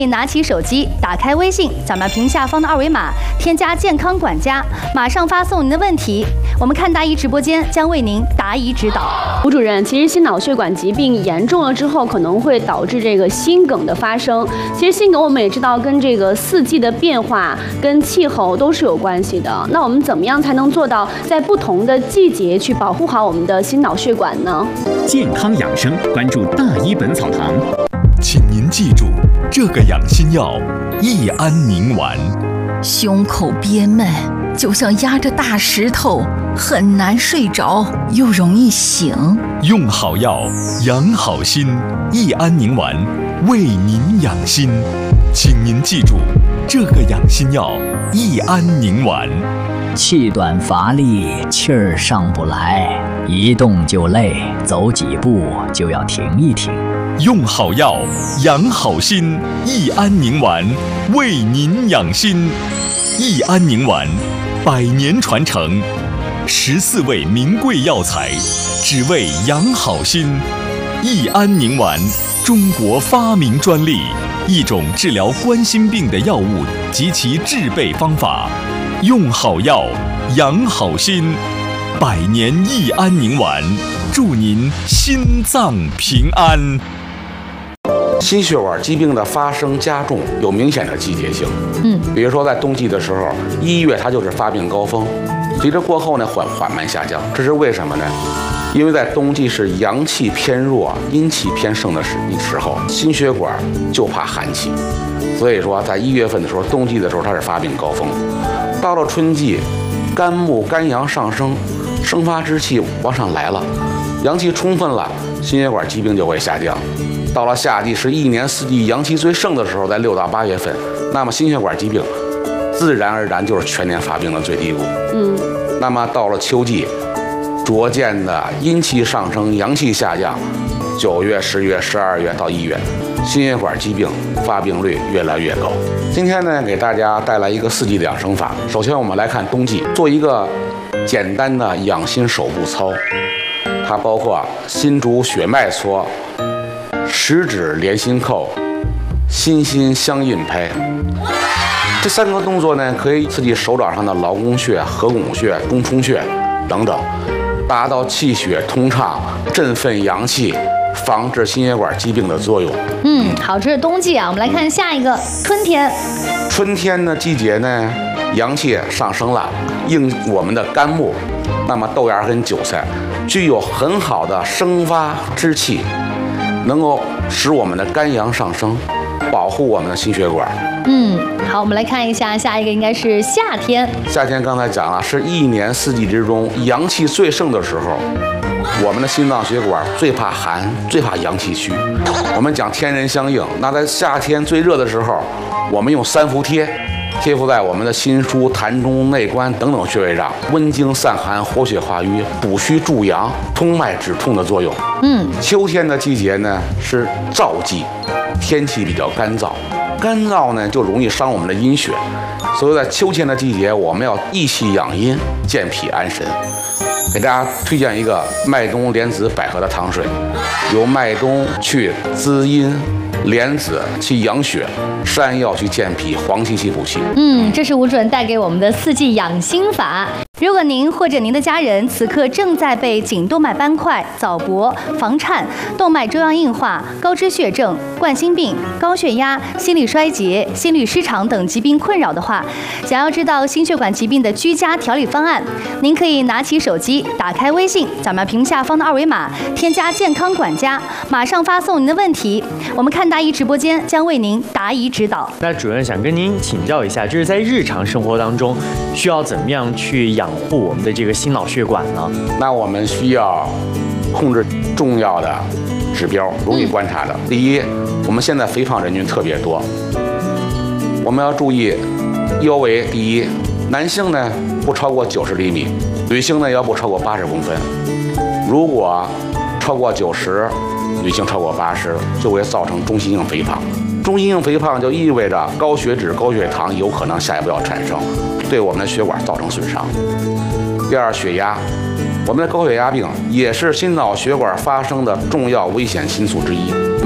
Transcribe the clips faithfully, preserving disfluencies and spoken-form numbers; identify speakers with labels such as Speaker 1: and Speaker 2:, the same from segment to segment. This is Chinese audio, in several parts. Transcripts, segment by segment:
Speaker 1: 拿起手机，打开微信，扫描屏下方的二维码，添加健康管家，马上发送您的问题，我们看答疑直播间将为您答疑指导。
Speaker 2: 吴主任，其实心脑血管疾病严重了之后，可能会导致这个心梗的发生。其实心梗我们也知道跟这个四季的变化、跟气候都是有关系的。那我们怎么样才能做到在不同的季节去保护好我们的心脑血管呢？
Speaker 3: 健康养生，关注大医本草堂。
Speaker 4: 请您记住，这个养心药益安宁丸。
Speaker 5: 胸口憋闷，就像压着大石头，很难睡着，又容易醒。
Speaker 4: 用好药，养好心。益安宁丸为您养心，请您记住，这个养心药益安宁丸。
Speaker 6: 气短乏力，气儿上不来，一动就累，走几步就要停一停。
Speaker 4: 用好药，养好心。益安宁丸为您养心。益安宁丸，百年传承，十四味名贵药材，只为养好心。益安宁丸，中国发明专利，一种治疗冠心病的药物及其制备方法。用好药，养好心。百年益安宁丸，祝您心脏平安。
Speaker 7: 心血管疾病的发生加重有明显的季节性，嗯，比如说在冬季的时候，一月它就是发病高峰，随着过后呢缓缓慢下降，这是为什么呢？因为在冬季是阳气偏弱、阴气偏盛的时时候，心血管就怕寒气，所以说在一月份的时候，冬季的时候它是发病高峰。到了春季，肝木肝阳上升，生发之气往上来了，阳气充分了，心血管疾病就会下降。到了夏季是一年四季阳气最盛的时候，在六到八月份，那么心血管疾病自然而然就是全年发病的最低谷。嗯，那么到了秋季，逐渐的阴气上升，阳气下降，九月、十月、十二月到一月，心血管疾病发病率越来越高。今天呢，给大家带来一个四季的养生法。首先，我们来看冬季，做一个简单的养心手部操，它包括心主血脉搓、十指连心扣、心心相印拍。这三个动作呢，可以刺激手掌上的劳宫穴、合谷穴、中冲穴等等，达到气血通畅、振奋阳气、防治心血管疾病的作用。
Speaker 1: 嗯，好，这是冬季啊，我们来看下一个春天。
Speaker 7: 春天的季节呢，阳气上升了，应我们的肝木，那么豆芽跟韭菜具有很好的生发之气，能够使我们的肝阳上升，保护我们的心血管。
Speaker 1: 嗯，好，我们来看一下下一个，应该是夏天。
Speaker 7: 夏天刚才讲了，是一年四季之中阳气最盛的时候，我们的心脏血管最怕寒，最怕阳气虚。我们讲天人相应，那在夏天最热的时候，我们用三伏贴贴敷在我们的心腧、膻中、内关等等穴位上，温经散寒、活血化瘀、补虚助阳、通脉止痛的作用。嗯，秋天的季节呢是燥季，天气比较干燥，干燥呢就容易伤我们的阴血，所以在秋天的季节，我们要益气养阴、健脾安神。给大家推荐一个麦冬莲子百合的汤水，由麦冬去滋阴，莲子去养血，山药去健脾，黄芪去补气。
Speaker 1: 嗯，这是吴主任带给我们的四季养心法。如果您或者您的家人此刻正在被颈动脉斑块、早搏、房颤、动脉粥样硬化、高脂血症、冠心病、高血压、心力衰竭、心律失常等疾病困扰的话，想要知道心血管疾病的居家调理方案，您可以拿起手机，打开微信，扫描屏下方的二维码，添加健康管家，马上发送您的问题，我们看答疑直播间将为您答疑指导。
Speaker 8: 那主任想跟您请教一下，就是在日常生活当中，需要怎么样去养护我们的这个心脑血管呢？
Speaker 7: 那我们需要控制重要的指标，容易观察的。嗯、第一，我们现在肥胖人群特别多，我们要注意腰围。第一，男性呢不超过九十厘米，女性呢要不超过八十公分。如果超过九十，女性超过八十，就会造成中心性肥胖。中心性肥胖就意味着高血脂、高血糖有可能下一步要产生，对我们的血管造成损伤。第二，血压，我们的高血压病也是心脑血管发生的重要危险因素之一。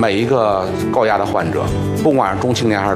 Speaker 7: 每一个高压的患者，不管是中青年还是